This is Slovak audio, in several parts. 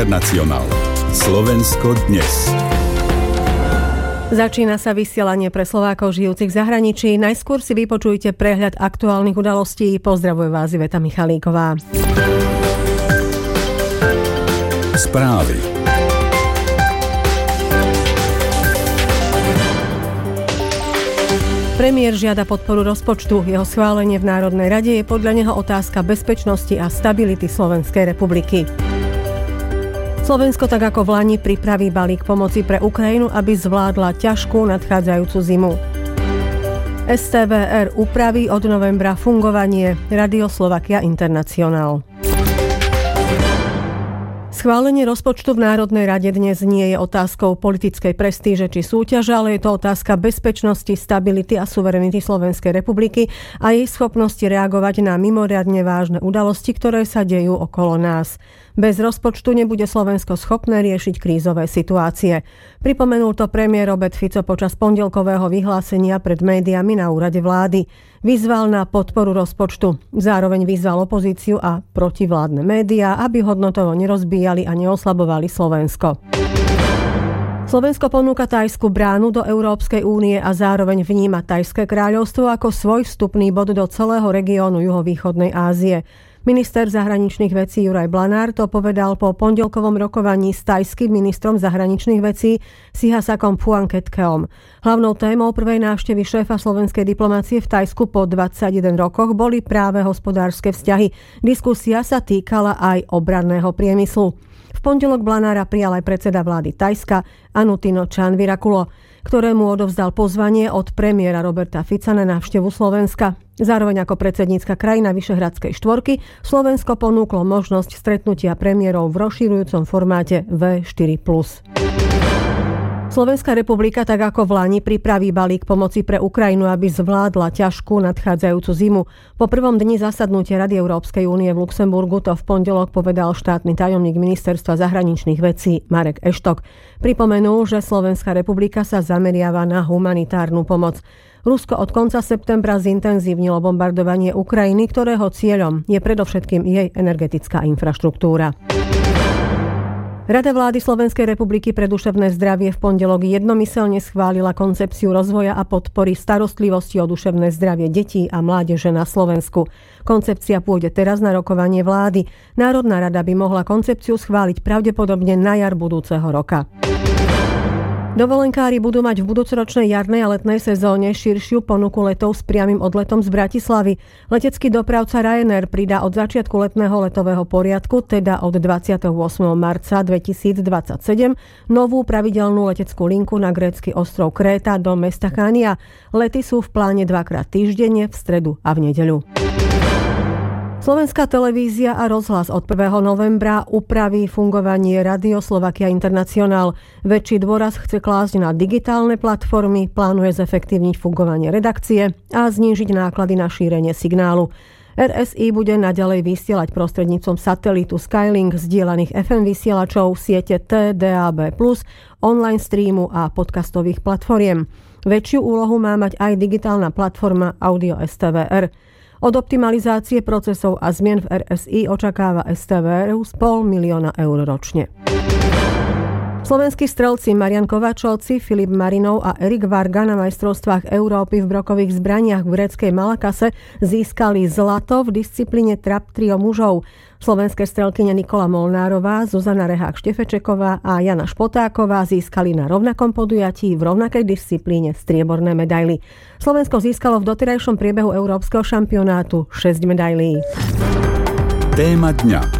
Internacionál. Slovensko dnes. Začína sa vysielanie pre Slovákov žijúcich v zahraničí. Najskôr si vypočujte prehľad aktuálnych udalostí. Pozdravuje vás Iveta Michalíková. Správy. Premiér žiada podporu rozpočtu. Jeho schválenie v Národnej rade je podľa neho otázka bezpečnosti a stability Slovenskej republiky. Slovensko tak ako vlani pripraví balík pomoci pre Ukrajinu, aby zvládla ťažkú nadchádzajúcu zimu. STVR upraví od novembra fungovanie Radio Slovakia Internacionál. Schválenie rozpočtu v Národnej rade dnes nie je otázkou politickej prestíže či súťaže, ale je to otázka bezpečnosti, stability a suverenity Slovenskej republiky a jej schopnosti reagovať na mimoriadne vážne udalosti, ktoré sa dejú okolo nás. Bez rozpočtu nebude Slovensko schopné riešiť krízové situácie. Pripomenul to premiér Robert Fico počas pondelkového vyhlásenia pred médiami na úrade vlády. Vyzval na podporu rozpočtu. Zároveň vyzval opozíciu a protivládne médiá, aby hodnotovo nerozbíjali a neoslabovali Slovensko. Slovensko ponúka Thajsku bránu do Európskej únie a zároveň vníma Thajské kráľovstvo ako svoj vstupný bod do celého regiónu juhovýchodnej Ázie. Minister zahraničných vecí Juraj Blanár to povedal po pondelkovom rokovaní s thajským ministrom zahraničných vecí Sihasakom Phuangketkeom. Hlavnou témou prvej návštevy šéfa slovenskej diplomácie v Thajsku po 21 rokoch boli práve hospodárske vzťahy. Diskusia sa týkala aj obranného priemyslu. V pondelok Blanára prijal aj predseda vlády Thajska Anutino Chanvirakul, ktorému odovzdal pozvanie od premiéra Roberta Fica na návštevu Slovenska. Zároveň ako predsednícka krajina Vyšehradskej štvorky Slovensko ponúklo možnosť stretnutia premiérov v rozširujúcom formáte V4+. Slovenská republika tak ako vlani pripraví balík pomoci pre Ukrajinu, aby zvládla ťažkú nadchádzajúcu zimu. Po prvom dni zasadnutia Rady Európskej únie v Luxemburgu to v pondelok povedal štátny tajomník ministerstva zahraničných vecí Marek Eštok. Pripomenul, že Slovenská republika sa zameriava na humanitárnu pomoc. Rusko od konca septembra zintenzívnilo bombardovanie Ukrajiny, ktorého cieľom je predovšetkým jej energetická infraštruktúra. Rada vlády Slovenskej republiky pre duševné zdravie v pondelok jednomyselne schválila koncepciu rozvoja a podpory starostlivosti o duševné zdravie detí a mládeže na Slovensku. Koncepcia pôjde teraz na rokovanie vlády. Národná rada by mohla koncepciu schváliť pravdepodobne na jar budúceho roka. Dovolenkári budú mať v budúcoročnej jarnej a letnej sezóne širšiu ponuku letov s priamym odletom z Bratislavy. Letecký dopravca Ryanair pridá od začiatku letného letového poriadku, teda od 28. marca 2027, novú pravidelnú leteckú linku na grécky ostrov Kréta do mesta Chania. Lety sú v pláne dvakrát týždenne, v stredu a v nedeľu. Slovenská televízia a rozhlas od 1. novembra upraví fungovanie Radio Slovakia Internacionál. Väčší dôraz chce klásť na digitálne platformy, plánuje zefektívniť fungovanie redakcie a znížiť náklady na šírenie signálu. RSI bude naďalej vysielať prostredníctvom satelitu Skylink, zdieľaných FM vysielačov, siete DAB+, online streamu a podcastových platformiem. Väčšiu úlohu má mať aj digitálna platforma Audio STVR. Od optimalizácie procesov a zmien v RSI očakáva STVR z 500 000 eur ročne. Slovenskí strelci Marian Kovačovci, Filip Marinov a Erik Varga na majstrovstvách Európy v brokových zbraniach v gréckej Malakase získali zlato v disciplíne trap trio mužov. Slovenské strelkyne Nikola Molnárová, Zuzana Rehák-Štefečeková a Jana Špotáková získali na rovnakom podujatí v rovnakej disciplíne strieborné medaily. Slovensko získalo v doterajšom priebehu európskeho šampionátu 6 medailí. Téma dňa.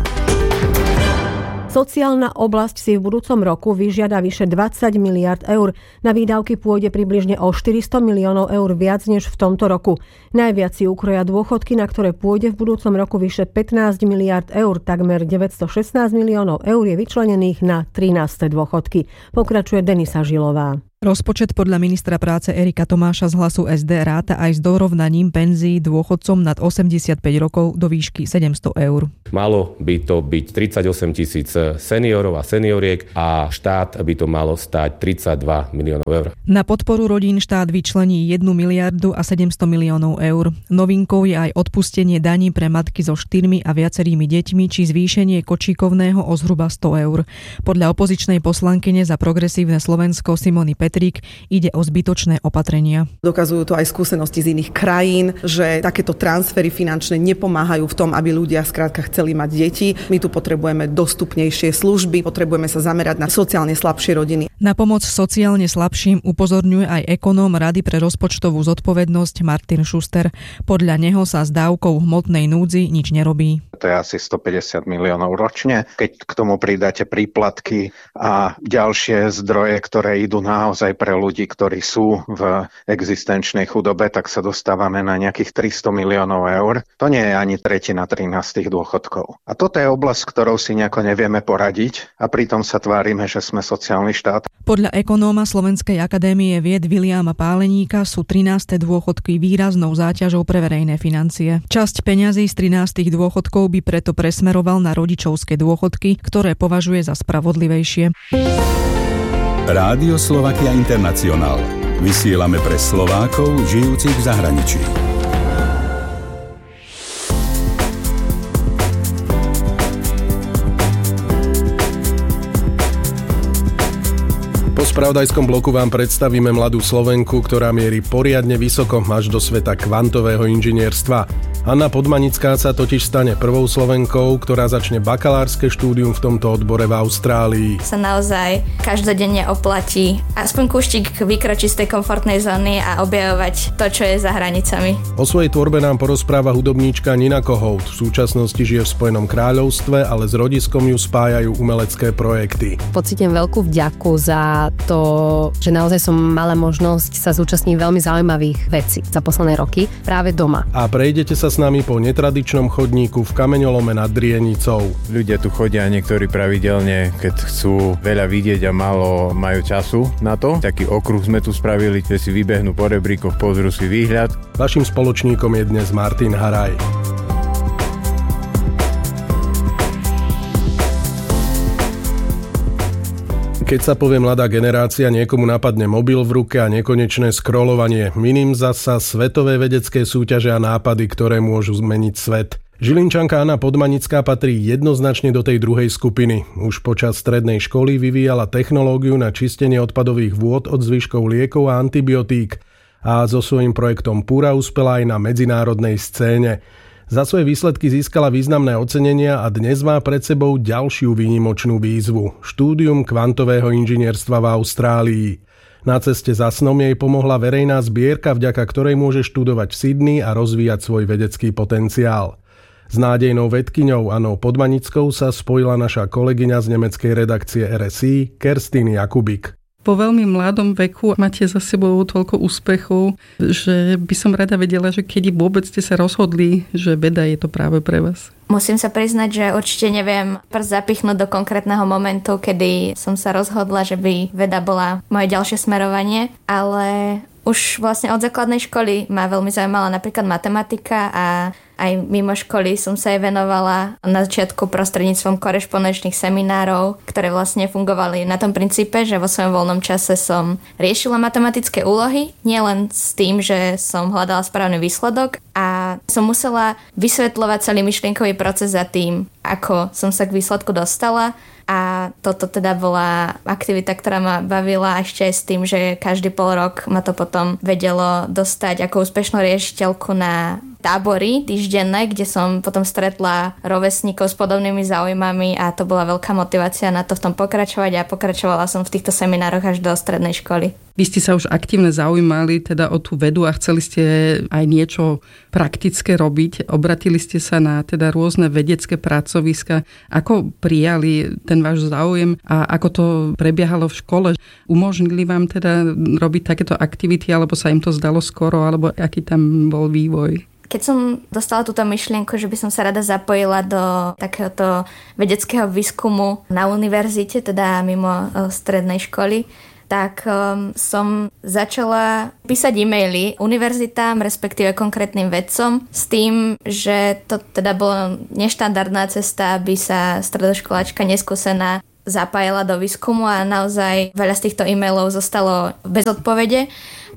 Sociálna oblasť si v budúcom roku vyžiada vyše 20 miliard eur. Na výdavky pôjde približne o 400 miliónov eur viac než v tomto roku. Najviac si ukroja dôchodky, na ktoré pôjde v budúcom roku vyše 15 miliard eur. Takmer 916 miliónov eur je vyčlenených na 13. dôchodky. Pokračuje Denisa Žilová. Rozpočet podľa ministra práce Erika Tomáša z Hlasu SD ráta aj s dorovnaním penzií dôchodcom nad 85 rokov do výšky 700 eur. Malo by to byť 38 000 seniorov a senioriek a štát by to malo stáť 32 miliónov eur. Na podporu rodín štát vyčlení 1 miliardu a 700 miliónov eur. Novinkou je aj odpustenie daní pre matky so 4 a viacerými deťmi či zvýšenie kočíkovného o zhruba 100 eur. Podľa opozičnej poslankyne za Progresívne Slovensko Simony Petrík ide o zbytočné opatrenia. Dokazujú to aj skúsenosti z iných krajín, že takéto transfery finančné nepomáhajú v tom, aby ľudia skrátka chceli mať deti. My tu potrebujeme dostupnejšie služby, potrebujeme sa zamerať na sociálne slabšie rodiny. Na pomoc sociálne slabším upozorňuje aj ekonóm Rady pre rozpočtovú zodpovednosť Martin Schuster. Podľa neho sa s dávkou hmotnej núdzi nič nerobí. To je asi 150 miliónov ročne. Keď k tomu pridáte príplatky a ďalšie zdroje, ktoré idú naozaj pre ľudí, ktorí sú v existenčnej chudobe, tak sa dostávame na nejakých 300 miliónov eur. To nie je ani 1/13 tých dôchodkov. A toto je oblasť, ktorou si nejako nevieme poradiť a pritom sa tvárime, že sme sociálny štát. Podľa ekonóma Slovenskej akadémie vied Viliama Páleníka sú 13. dôchodky výraznou záťažou pre verejné financie. Časť peňazí z 13. dôchodkov by preto presmeroval na rodičovské dôchodky, ktoré považuje za spravodlivejšie. Rádio Slovakia International. Vysielame pre Slovákov žijúcich v zahraničí. Po spravodajskom bloku vám predstavíme mladú Slovenku, ktorá mierí poriadne vysoko až do sveta kvantového inžinierstva. Anna Podmanická sa totiž stane prvou Slovenkou, ktorá začne bakalárske štúdium v tomto odbore v Austrálii. Sa naozaj každodenne oplatí aspoň kúštik vykročiť z tej komfortnej zóny a objavovať to, čo je za hranicami. O svojej tvorbe nám porozpráva hudobníčka Nina Kohout. V súčasnosti žije v Spojenom kráľovstve, ale s rodiskom ju spájajú umelecké projekty. Pocítim veľkú vďaku za to, že naozaj som mala možnosť sa zúčastniť veľmi zaujímavých vecí za posledné roky práve doma. A prejdete sa s nami po netradičnom chodníku v kameňolome nad Drienicou. Ľudia tu chodia niektorí pravidelne, keď chcú veľa vidieť a málo majú času na to. Taký okruh sme tu spravili, kde si vybehnú po rebríkoch, pozrú si výhľad. Vaším spoločníkom je dnes Martin Haraj. Keď sa povie mladá generácia, niekomu napadne mobil v ruke a nekonečné scrollovanie. Iným zasa svetové vedecké súťaže a nápady, ktoré môžu zmeniť svet. Žilinčanka Anna Podmanická patrí jednoznačne do tej druhej skupiny. Už počas strednej školy vyvíjala technológiu na čistenie odpadových vôd od zvyškov liekov a antibiotík. A so svojím projektom Pura uspela aj na medzinárodnej scéne. Za svoje výsledky získala významné ocenenia a dnes má pred sebou ďalšiu výnimočnú výzvu – štúdium kvantového inžinierstva v Austrálii. Na ceste za snom jej pomohla verejná zbierka, vďaka ktorej môže študovať v Sydney a rozvíjať svoj vedecký potenciál. S nádejnou vedkyňou Annou Podmanickou sa spojila naša kolegyňa z nemeckej redakcie RSI Kerstin Jakubik. Po veľmi mladom veku máte za sebou toľko úspechov, že by som rada vedela, že kedy vôbec ste sa rozhodli, že veda je to práve pre vás. Musím sa priznať, že určite neviem prst zapichnúť do konkrétneho momentu, kedy som sa rozhodla, že by veda bola moje ďalšie smerovanie, ale už vlastne od základnej školy ma veľmi zaujímala napríklad matematika a aj mimo školy som sa jej venovala na začiatku prostredníctvom korešpondenčných seminárov, ktoré vlastne fungovali na tom princípe, že vo svojom voľnom čase som riešila matematické úlohy, nielen s tým, že som hľadala správny výsledok a som musela vysvetľovať celý myšlienkový proces za tým, ako som sa k výsledku dostala. A toto teda bola aktivita, ktorá ma bavila ešte aj s tým, že každý pol rok ma to potom vedelo dostať ako úspešnú riešiteľku na tábory týždenné, kde som potom stretla rovesníkov s podobnými záujmami a to bola veľká motivácia na to v tom pokračovať a pokračovala som v týchto seminároch až do strednej školy. Vy ste sa už aktívne zaujímali teda o tú vedu a chceli ste aj niečo praktické robiť. Obratili ste sa na teda rôzne vedecké pracoviska. Ako prijali ten váš záujem a ako to prebiehalo v škole? Umožnili vám teda robiť takéto aktivity, alebo sa im to zdalo skoro, alebo aký tam bol vývoj? Keď som dostala túto myšlienku, že by som sa rada zapojila do takéhoto vedeckého výskumu na univerzite, teda mimo strednej školy, tak som začala písať e-maily univerzitám, respektíve konkrétnym vedcom s tým, že to teda bola neštandardná cesta, aby sa stredoškoláčka neskúsená zapájala do výskumu a naozaj veľa z týchto e-mailov zostalo bez odpovede,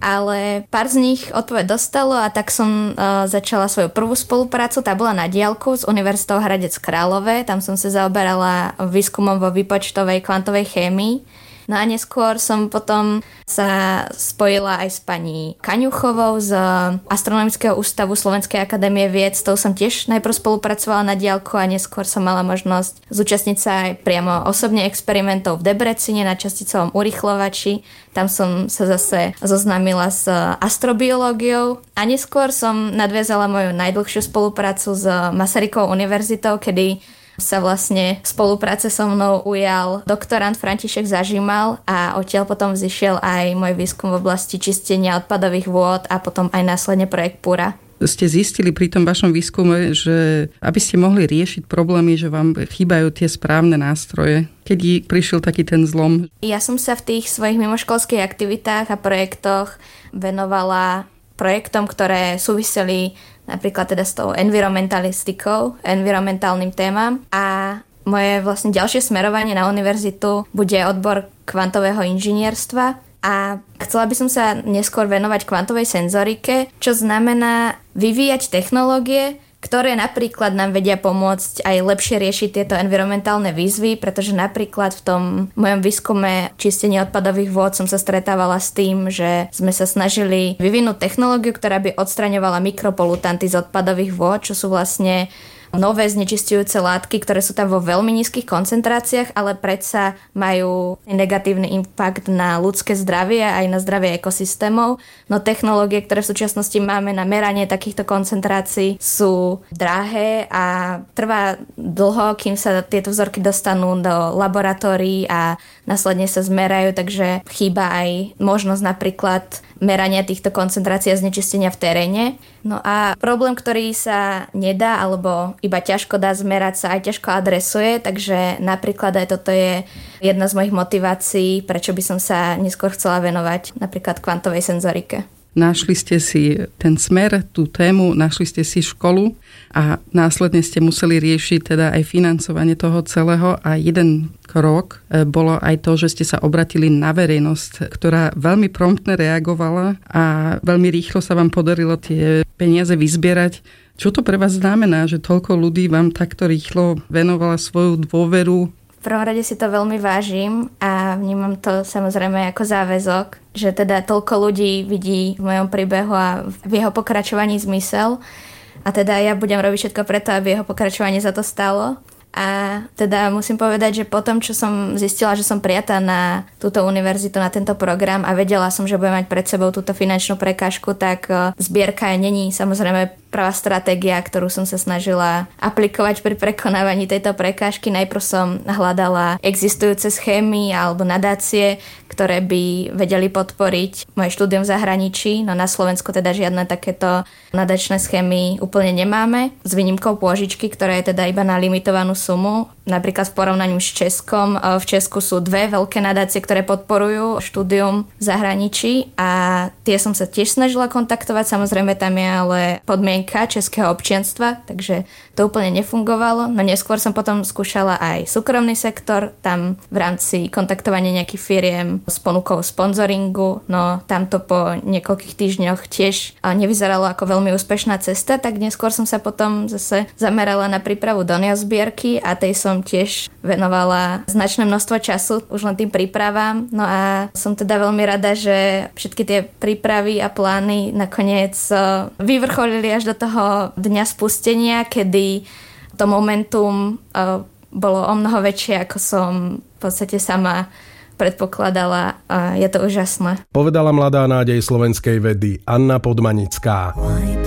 ale pár z nich odpoveď dostalo a tak som začala svoju prvú spoluprácu, tá bola na diaľku s Univerzitou Hradec Králové, tam som sa zaoberala výskumom vo výpočtovej kvantovej chémii. No a neskôr som potom sa spojila aj s pani Kaňuchovou z Astronomického ústavu Slovenskej akadémie vied. S tou som tiež najprv spolupracovala na diaľku a neskôr som mala možnosť zúčastniť sa aj priamo osobne experimentov v Debrecine na časticovom urýchlovači. Tam som sa zase zoznámila s astrobiológiou a neskôr som nadviazala moju najdlhšiu spoluprácu s Masarykovou univerzitou, kedy sa vlastne v spolupráce so mnou ujal doktorand František Zažimal a odtiaľ potom vzýšiel aj môj výskum v oblasti čistenia odpadových vôd a potom aj následne projekt Pura. Ste zistili pri tom vašom výskume, že aby ste mohli riešiť problémy, že vám chýbajú tie správne nástroje. Kedy prišiel taký ten zlom? Ja som sa v tých svojich mimoškolských aktivitách a projektoch venovala projektom, ktoré súviseli napríklad teda s tou environmentalistikou, environmentálnym témam a moje vlastne ďalšie smerovanie na univerzitu bude odbor kvantového inžinierstva a chcela by som sa neskôr venovať kvantovej senzorike, čo znamená vyvíjať technológie, ktoré napríklad nám vedia pomôcť aj lepšie riešiť tieto environmentálne výzvy, pretože napríklad v tom mojom výskume čistenia odpadových vôd som sa stretávala s tým, že sme sa snažili vyvinúť technológiu, ktorá by odstraňovala mikropolutanty z odpadových vôd, čo sú vlastne nové znečisťujúce látky, ktoré sú tam vo veľmi nízkych koncentráciách, ale predsa majú negatívny impact na ľudské zdravie aj na zdravie ekosystémov. No technológie, ktoré v súčasnosti máme na meranie takýchto koncentrácií, sú drahé a trvá dlho, kým sa tieto vzorky dostanú do laboratórií a následne sa zmerajú, takže chýba aj možnosť napríklad merania týchto koncentrácií a znečistenia v teréne. No a problém, ktorý sa nedá alebo iba ťažko dá zmerať, sa aj ťažko adresuje, takže napríklad aj toto je jedna z mojich motivácií, prečo by som sa neskôr chcela venovať napríklad kvantovej senzorike. Našli ste si ten smer, tú tému, našli ste si školu a následne ste museli riešiť teda aj financovanie toho celého a jeden krok bolo aj to, že ste sa obratili na verejnosť, ktorá veľmi promptne reagovala a veľmi rýchlo sa vám podarilo tie peniaze vyzbierať. Čo to pre vás znamená, že toľko ľudí vám takto rýchlo venovala svoju dôveru? V prvom rade si to veľmi vážim a vnímam to samozrejme ako záväzok, že teda toľko ľudí vidí v mojom príbehu a v jeho pokračovaní zmysel a teda ja budem robiť všetko preto, aby jeho pokračovanie za to stalo. A teda musím povedať, že potom, čo som zistila, že som prijatá na túto univerzitu, na tento program a vedela som, že budem mať pred sebou túto finančnú prekážku, tak zbierka není samozrejme prvá stratégia, ktorú som sa snažila aplikovať pri prekonávaní tejto prekážky. Najprv som hľadala existujúce schémy alebo nadácie, ktoré by vedeli podporiť moje štúdium v zahraničí. No na Slovensku teda žiadne takéto nadačné schémy úplne nemáme. S výnimkou pôžičky, ktorá je teda iba na limitovanú sumu. Napríklad v porovnaní s Českom. V Česku sú dve veľké nadácie, ktoré podporujú štúdium v zahraničí a tie som sa tiež snažila kontaktovať. Samozrejme tam je ale podmienka českého občianstva, takže to úplne nefungovalo. No neskôr som potom skúšala aj súkromný sektor, tam v rámci kontaktovania nejakých firiem s ponukou sponzoringu, no tamto po niekoľkých týždňoch tiež nevyzeralo ako veľmi úspešná cesta, tak neskôr som sa potom zase zamerala na prípravu doniozbierky a tej som tiež venovala značné množstvo času už len tým prípravám. No a som teda veľmi rada, že všetky tie prípravy a plány nakoniec vyvrcholili až do toho dňa spustenia, kedy to momentum bolo o mnoho väčšie, ako som v podstate sama predpokladala a je to úžasné. Povedala mladá nádej slovenskej vedy Anna Podmanická.